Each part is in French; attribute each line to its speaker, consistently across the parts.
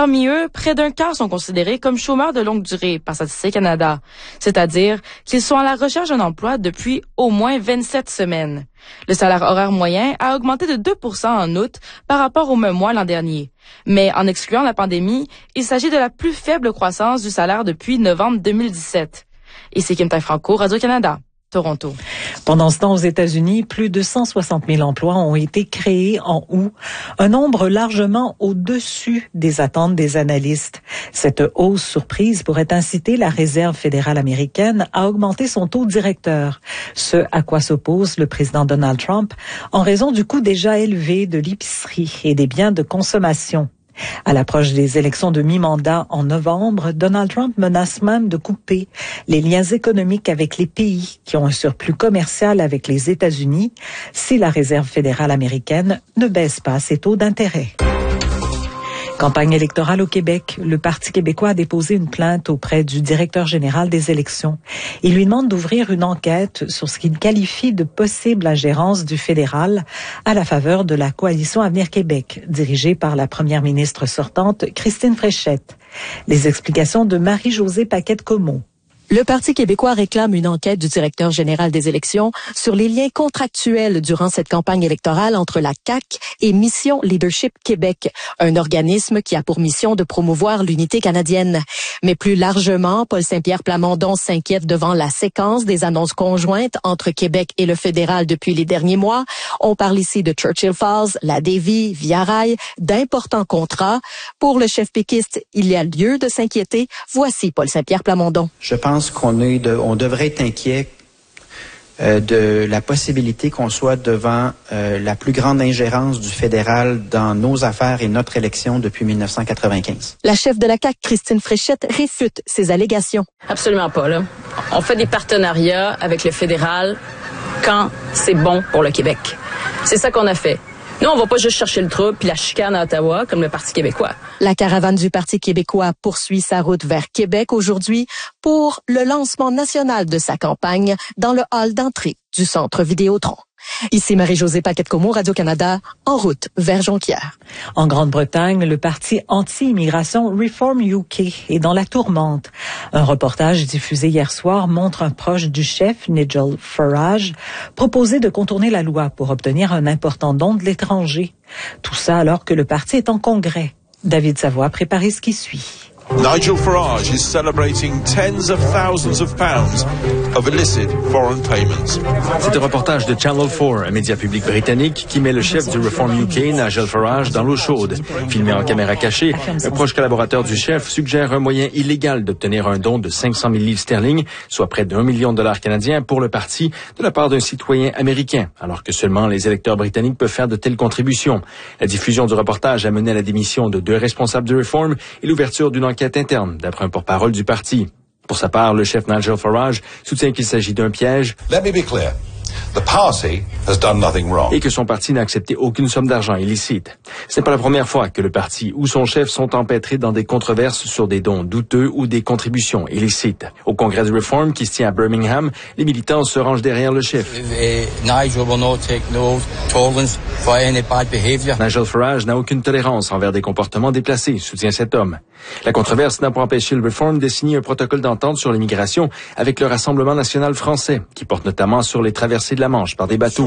Speaker 1: Parmi eux, près d'un quart sont considérés comme chômeurs de longue durée par Statistique Canada, c'est-à-dire qu'ils sont à la recherche d'un emploi depuis au moins 27 semaines. Le salaire horaire moyen a augmenté de 2% en août par rapport au même mois l'an dernier. Mais en excluant la pandémie, il s'agit de la plus faible croissance du salaire depuis novembre 2017. Ici Kim Franco, Radio-Canada. Toronto.
Speaker 2: Pendant ce temps, aux États-Unis, plus de 160 000 emplois ont été créés en août, un nombre largement au-dessus des attentes des analystes. Cette hausse surprise pourrait inciter la Réserve fédérale américaine à augmenter son taux directeur, ce à quoi s'oppose le président Donald Trump en raison du coût déjà élevé de l'épicerie et des biens de consommation. À l'approche des élections de mi-mandat en novembre, Donald Trump menace même de couper les liens économiques avec les pays qui ont un surplus commercial avec les États-Unis si la Réserve fédérale américaine ne baisse pas ses taux d'intérêt. Campagne électorale au Québec. Le Parti québécois a déposé une plainte auprès du directeur général des élections. Il lui demande d'ouvrir une enquête sur ce qu'il qualifie de possible ingérence du fédéral à la faveur de la coalition Avenir Québec, dirigée par la première ministre sortante, Christine Fréchette. Les explications de Marie-Josée Paquette-Comeau.
Speaker 3: Le Parti québécois réclame une enquête du directeur général des élections sur les liens contractuels durant cette campagne électorale entre la CAQ et Mission Leadership Québec, un organisme qui a pour mission de promouvoir l'unité canadienne. Mais plus largement, Paul Saint-Pierre Plamondon s'inquiète devant la séquence des annonces conjointes entre Québec et le fédéral depuis les derniers mois. On parle ici de Churchill Falls, la Davie, Via Rail, d'importants contrats. Pour le chef péquiste, il y a lieu de s'inquiéter. Voici Paul Saint-Pierre Plamondon.
Speaker 4: Je pense qu'on devrait être inquiet de la possibilité qu'on soit devant la plus grande ingérence du fédéral dans nos affaires et notre élection depuis 1995.
Speaker 3: La chef de la CAQ, Christine Fréchette, réfute ces allégations.
Speaker 5: Absolument pas, là. On fait des partenariats avec le fédéral quand c'est bon pour le Québec. C'est ça qu'on a fait. Nous, on va pas juste chercher le trouble puis la chicane à Ottawa comme le Parti québécois.
Speaker 3: La caravane du Parti québécois poursuit sa route vers Québec aujourd'hui pour le lancement national de sa campagne dans le hall d'entrée du Centre Vidéotron. Ici Marie-Josée Paquette-Comeau, Radio-Canada, en route vers Jonquière.
Speaker 2: En Grande-Bretagne, le parti anti-immigration Reform UK est dans la tourmente. Un reportage diffusé hier soir montre un proche du chef, Nigel Farage, proposer de contourner la loi pour obtenir un important don de l'étranger. Tout ça alors que le parti est en congrès. David Savoie a préparé ce qui suit.
Speaker 6: Nigel Farage is celebrating tens of thousands of pounds of illicit foreign payments.
Speaker 7: C'est un reportage de Channel 4, un média public britannique qui met le chef du Reform UK, Nigel Farage, dans l'eau chaude. Filmé en caméra cachée, un proche collaborateur du chef suggère un moyen illégal d'obtenir un don de 500 000 livres sterling, soit près d'1 million de dollars canadiens pour le parti, de la part d'un citoyen américain, alors que seulement les électeurs britanniques peuvent faire de telles contributions. La diffusion du reportage a mené à la démission de 2 responsables du Reform et l'ouverture d'une enquête interne, d'après un porte-parole du parti. Pour sa part, le chef Nigel Farage soutient qu'il s'agit d'un piège.
Speaker 6: Let me be clear. The party has done nothing wrong.
Speaker 7: Et que son parti n'a accepté aucune somme d'argent illicite. Ce n'est pas la première fois que le parti ou son chef sont empêtrés dans des controverses sur des dons douteux ou des contributions illicites. Au congrès du Reform qui se tient à Birmingham, les militants se rangent derrière le chef.
Speaker 8: Nigel will not take no tolerance for any bad behavior.
Speaker 7: Nigel Farage n'a aucune tolérance envers des comportements déplacés, soutient cet homme. La controverse n'a pas empêché le Reform de signer un protocole d'entente sur l'immigration avec le Rassemblement national français, qui porte notamment sur les traversées de la Manche par des bateaux.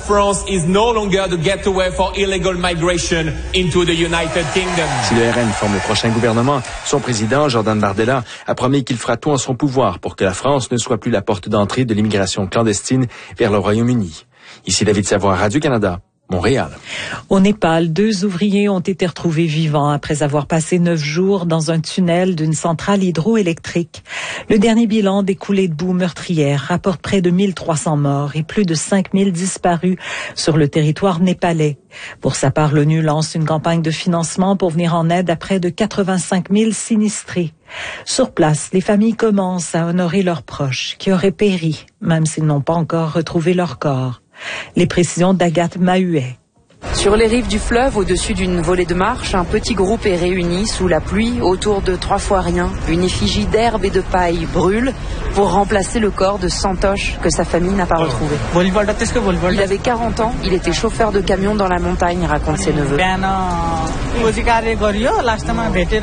Speaker 7: Si le RN forme le prochain gouvernement, son président, Jordan Bardella, a promis qu'il fera tout en son pouvoir pour que la France ne soit plus la porte d'entrée de l'immigration clandestine vers le Royaume-Uni. Ici David Savoie, Radio-Canada. Montréal.
Speaker 2: Au Népal, 2 ouvriers ont été retrouvés vivants après avoir passé 9 jours dans un tunnel d'une centrale hydroélectrique. Le dernier bilan des coulées de boue meurtrières rapporte près de 1300 morts et plus de 5000 disparus sur le territoire népalais. Pour sa part, l'ONU lance une campagne de financement pour venir en aide à près de 85 000 sinistrés. Sur place, les familles commencent à honorer leurs proches qui auraient péri, même s'ils n'ont pas encore retrouvé leur corps. Les précisions d'Agathe Mahuet.
Speaker 9: Sur les rives du fleuve, au-dessus d'une volée de marche, un petit groupe est réuni sous la pluie autour de 3 fois rien. Une effigie d'herbe et de paille brûle pour remplacer le corps de Santosh que sa famille n'a pas retrouvé. Il avait 40 ans, il était chauffeur de camion dans la montagne, raconte ses neveux.